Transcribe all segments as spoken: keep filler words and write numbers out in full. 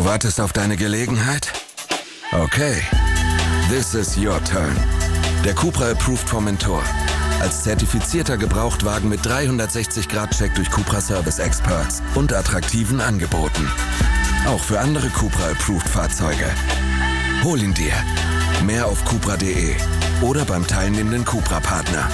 Du wartest auf deine Gelegenheit? Okay. This is your turn. Der Cupra Approved Formentor. Als zertifizierter Gebrauchtwagen mit dreihundertsechzig Grad Check durch Cupra Service Experts und attraktiven Angeboten. Auch für andere Cupra Approved Fahrzeuge. Hol ihn dir. Mehr auf cupra punkt de oder beim teilnehmenden Cupra-Partner.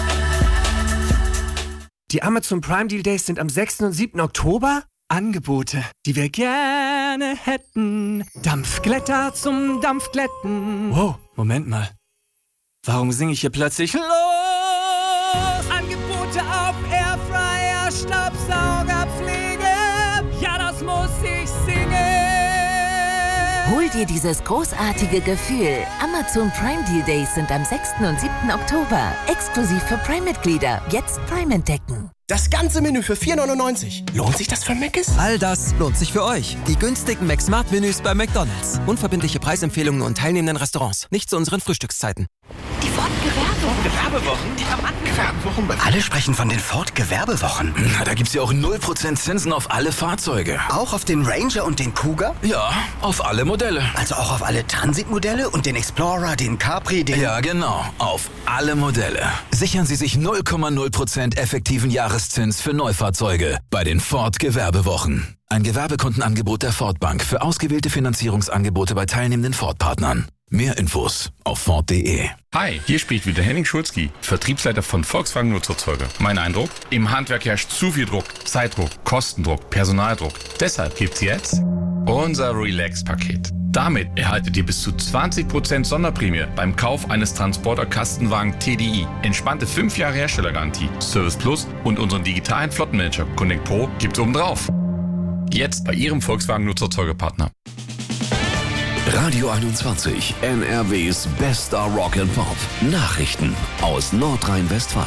Die Amazon Prime Deal Days sind am sechsten und siebten Oktober. Angebote, die wir gerne hätten. Dampfglätter zum Dampfglätten. Wow, Moment mal. Warum singe ich hier plötzlich los? Angebote auf Airfryer, Staubsaugerpflege. Ja, das muss ich singen. Hol dir dieses großartige Gefühl. Amazon Prime Deal Days sind am sechsten und siebten Oktober. Exklusiv für Prime-Mitglieder. Jetzt Prime entdecken. Das ganze Menü für vier neunundneunzig. Lohnt sich das für Mc's? All das lohnt sich für euch. Die günstigen McSmart-Menüs bei McDonald's. Unverbindliche Preisempfehlungen und teilnehmenden Restaurants. Nicht zu unseren Frühstückszeiten. Die Ford-Gewerbewochen. Gewerbewochen? Die haben Gewerbewochen? Alle sprechen von den Ford-Gewerbewochen. Na, da gibt's ja auch null Prozent Zinsen auf alle Fahrzeuge. Auch auf den Ranger und den Cougar? Ja, auf alle Modelle. Also auch auf alle Transit-Modelle und den Explorer, den Capri, den... Ja, genau. Auf alle Modelle. Sichern Sie sich null Komma null Prozent effektiven Jahreszins für Neufahrzeuge bei den Ford-Gewerbewochen. Ein Gewerbekundenangebot der Ford Bank für ausgewählte Finanzierungsangebote bei teilnehmenden Ford-Partnern. Mehr Infos auf Ford punkt de. Hi, hier spricht wieder Henning Schulzki, Vertriebsleiter von Volkswagen Nutzfahrzeuge. Mein Eindruck? Im Handwerk herrscht zu viel Druck, Zeitdruck, Kostendruck, Personaldruck. Deshalb gibt's jetzt unser Relax-Paket. Damit erhaltet ihr bis zu zwanzig Prozent Sonderprämie beim Kauf eines Transporter-Kastenwagen T D I. Entspannte fünf Jahre Herstellergarantie, Service Plus und unseren digitalen Flottenmanager Connect Pro gibt's obendrauf. Jetzt bei Ihrem Volkswagen Nutzfahrzeuge-Partner. Radio einundzwanzig, N R Ws bester Rock and Pop. Nachrichten aus Nordrhein-Westfalen.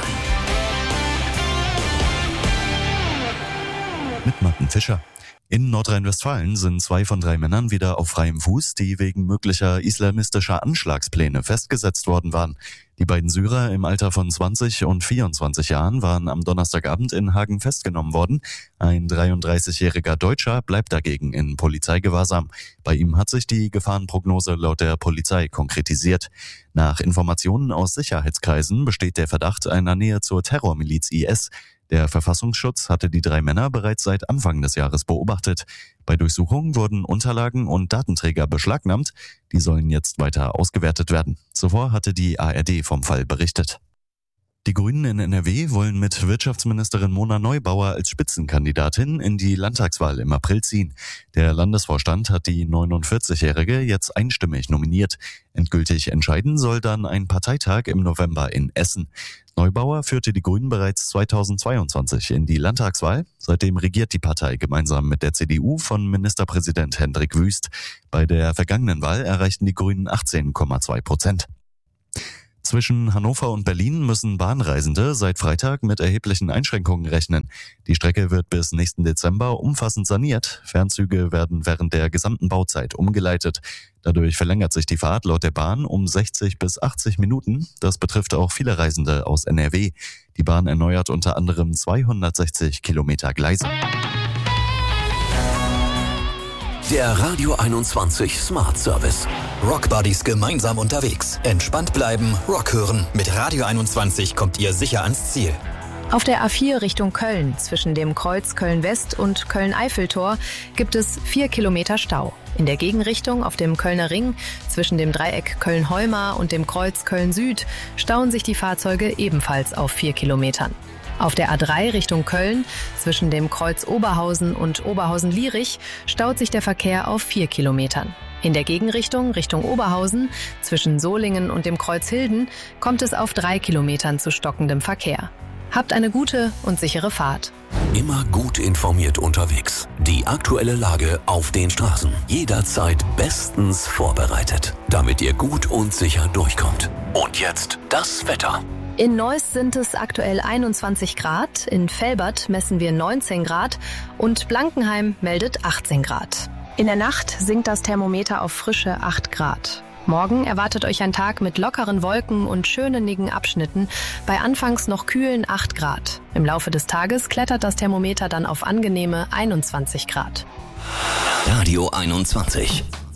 Mit Martin Fischer. In Nordrhein-Westfalen sind zwei von drei Männern wieder auf freiem Fuß, die wegen möglicher islamistischer Anschlagspläne festgesetzt worden waren. Die beiden Syrer im Alter von zwanzig und vierundzwanzig Jahren waren am Donnerstagabend in Hagen festgenommen worden. Ein dreiunddreißigjähriger Deutscher bleibt dagegen in Polizeigewahrsam. Bei ihm hat sich die Gefahrenprognose laut der Polizei konkretisiert. Nach Informationen aus Sicherheitskreisen besteht der Verdacht einer Nähe zur Terrormiliz I S. Der Verfassungsschutz hatte die drei Männer bereits seit Anfang des Jahres beobachtet. Bei Durchsuchungen wurden Unterlagen und Datenträger beschlagnahmt. Die sollen jetzt weiter ausgewertet werden. Zuvor hatte die A R D vom Fall berichtet. Die Grünen in N R W wollen mit Wirtschaftsministerin Mona Neubauer als Spitzenkandidatin in die Landtagswahl im April ziehen. Der Landesvorstand hat die neunundvierzigjährige jetzt einstimmig nominiert. Endgültig entscheiden soll dann ein Parteitag im November in Essen. Neubauer führte die Grünen bereits zweitausendzweiundzwanzig in die Landtagswahl. Seitdem regiert die Partei gemeinsam mit der C D U von Ministerpräsident Hendrik Wüst. Bei der vergangenen Wahl erreichten die Grünen achtzehn Komma zwei Prozent. Zwischen Hannover und Berlin müssen Bahnreisende seit Freitag mit erheblichen Einschränkungen rechnen. Die Strecke wird bis nächsten Dezember umfassend saniert. Fernzüge werden während der gesamten Bauzeit umgeleitet. Dadurch verlängert sich die Fahrt laut der Bahn um sechzig bis achtzig Minuten. Das betrifft auch viele Reisende aus N R W. Die Bahn erneuert unter anderem zweihundertsechzig Kilometer Gleise. Der Radio einundzwanzig Smart Service. Rockbuddies gemeinsam unterwegs. Entspannt bleiben, Rock hören. Mit Radio einundzwanzig kommt ihr sicher ans Ziel. Auf der A vier Richtung Köln, zwischen dem Kreuz Köln-West und Köln-Eiffeltor, gibt es vier Kilometer Stau. In der Gegenrichtung auf dem Kölner Ring, zwischen dem Dreieck Köln-Heumar und dem Kreuz Köln-Süd, stauen sich die Fahrzeuge ebenfalls auf vier Kilometern. Auf der A drei Richtung Köln, zwischen dem Kreuz Oberhausen und Oberhausen-Lierich, staut sich der Verkehr auf vier Kilometern. In der Gegenrichtung, Richtung Oberhausen, zwischen Solingen und dem Kreuz Hilden, kommt es auf drei Kilometern zu stockendem Verkehr. Habt eine gute und sichere Fahrt. Immer gut informiert unterwegs. Die aktuelle Lage auf den Straßen. Jederzeit bestens vorbereitet, damit ihr gut und sicher durchkommt. Und jetzt das Wetter. In Neuss sind es aktuell einundzwanzig Grad, in Velbert messen wir neunzehn Grad und Blankenheim meldet achtzehn Grad. In der Nacht sinkt das Thermometer auf frische acht Grad. Morgen erwartet euch ein Tag mit lockeren Wolken und schönennigen Abschnitten bei anfangs noch kühlen acht Grad. Im Laufe des Tages klettert das Thermometer dann auf angenehme einundzwanzig Grad. Radio einundzwanzig.